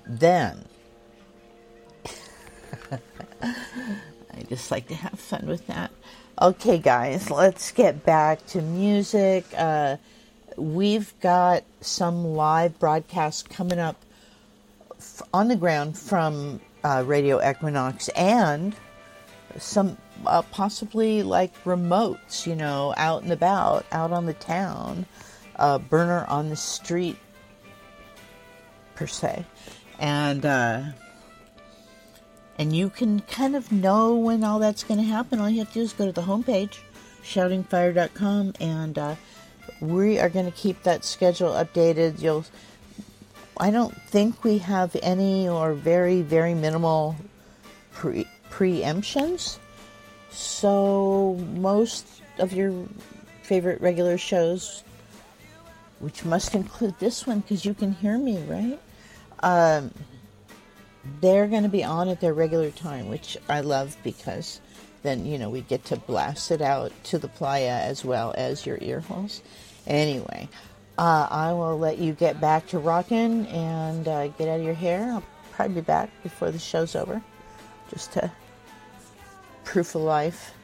Then, I just like to have fun with that. Okay, guys, let's get back to music. We've got some live broadcasts coming up on the ground from Radio Equinox, and some possibly like remotes, out and about, out on the town, burner on the street, per se. And you can kind of know when all that's going to happen. All you have to do is go to the homepage, shoutingfire.com, and we are going to keep that schedule updated. I don't think we have any or very, very minimal preemptions. So most of your favorite regular shows, which must include this one because you can hear me, right? They're going to be on at their regular time, which I love because then, we get to blast it out to the playa as well as your ear holes. Anyway, I will let you get back to rocking and get out of your hair. I'll probably be back before the show's over, just to proof of life.